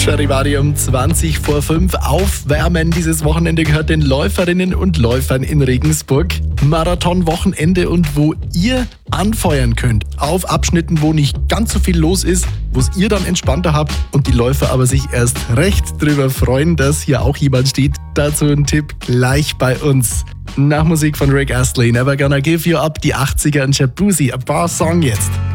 Charivari 20 vor 5. Aufwärmen dieses Wochenende gehört den Läuferinnen und Läufern in Regensburg. Marathonwochenende und wo ihr anfeuern könnt. Auf Abschnitten, wo nicht ganz so viel los ist, wo es ihr dann entspannter habt und die Läufer aber sich erst recht drüber freuen, dass hier auch jemand steht. Dazu ein Tipp gleich bei uns. Nach Musik von Rick Astley, Never Gonna Give You Up, die 80er und Shabuzi, ein paar Song jetzt.